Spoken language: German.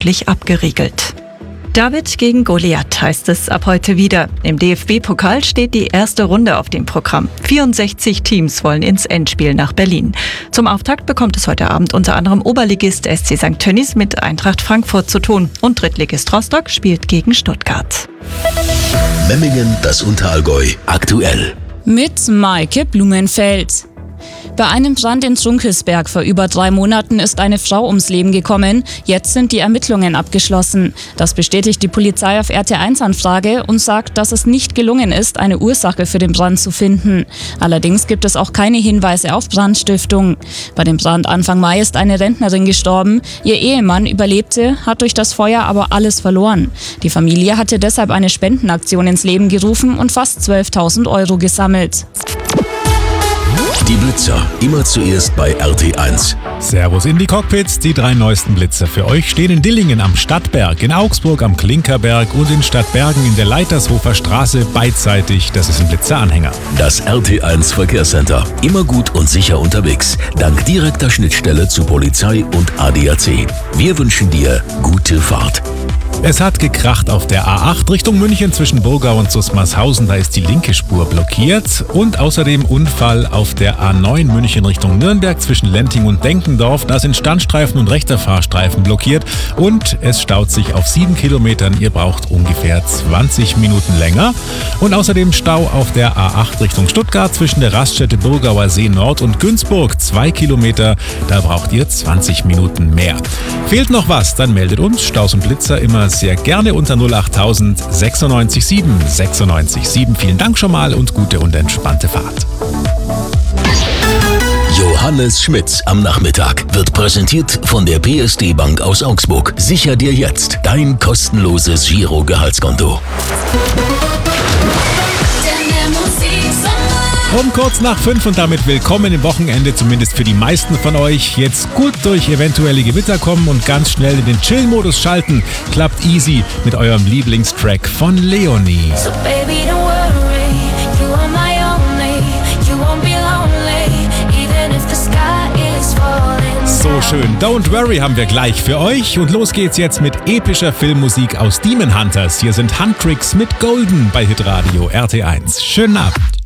buchstäblich abgeriegelt. David gegen Goliath heißt es ab heute wieder. Im DFB-Pokal steht die erste Runde auf dem Programm. 64 Teams wollen ins Endspiel nach Berlin. Zum Auftakt bekommt es heute Abend unter anderem Oberligist SC St. Tönnies mit Eintracht Frankfurt zu tun. Und Drittligist Rostock spielt gegen Stuttgart. Memmingen, das Unterallgäu, aktuell. Mit Maike Blumenfeld. Bei einem Brand in Trunkelsberg vor über 3 Monaten ist eine Frau ums Leben gekommen. Jetzt sind die Ermittlungen abgeschlossen. Das bestätigt die Polizei auf RT1-Anfrage und sagt, dass es nicht gelungen ist, eine Ursache für den Brand zu finden. Allerdings gibt es auch keine Hinweise auf Brandstiftung. Bei dem Brand Anfang Mai ist eine Rentnerin gestorben. Ihr Ehemann überlebte, hat durch das Feuer aber alles verloren. Die Familie hatte deshalb eine Spendenaktion ins Leben gerufen und fast 12.000 € gesammelt. Die Blitzer, immer zuerst bei RT1. Servus in die Cockpits. Die 3 neuesten Blitzer für euch stehen in Dillingen am Stadtberg, in Augsburg am Klinkerberg und in Stadtbergen in der Leitershofer Straße beidseitig. Das ist ein Blitzeranhänger. Das RT1 Verkehrscenter. Immer gut und sicher unterwegs. Dank direkter Schnittstelle zu Polizei und ADAC. Wir wünschen dir gute Fahrt. Es hat gekracht auf der A8 Richtung München zwischen Burgau und Susmarshausen. Da ist die linke Spur blockiert. Und außerdem Unfall auf der A9 München Richtung Nürnberg zwischen Lenting und Denkendorf. Da sind Standstreifen und rechter Fahrstreifen blockiert. Und es staut sich auf 7 Kilometern. Ihr braucht ungefähr 20 Minuten länger. Und außerdem Stau auf der A8 Richtung Stuttgart zwischen der Raststätte Burgauer See Nord und Günzburg. 2 Kilometer. Da braucht ihr 20 Minuten mehr. Fehlt noch was? Dann meldet uns. Staus und Blitzer immer sehr gerne unter 08000 96 7 96 7. Vielen Dank schon mal und gute und entspannte Fahrt. Johannes Schmitz am Nachmittag wird präsentiert von der PSD Bank aus Augsburg. Sicher dir jetzt dein kostenloses Giro-Gehaltskonto. Um kurz nach 5 und damit willkommen im Wochenende, zumindest für die meisten von euch. Jetzt gut durch eventuelle Gewitter kommen und ganz schnell in den Chill-Modus schalten. Klappt easy mit eurem Lieblingstrack von Leonie. So baby, don't worry, you are my only, you won't be lonely, even if the sky is falling. So schön. Don't Worry haben wir gleich für euch. Und los geht's jetzt mit epischer Filmmusik aus Demon Hunters. Hier sind Huntrix mit Golden bei Hitradio RT1. Schönen Abend.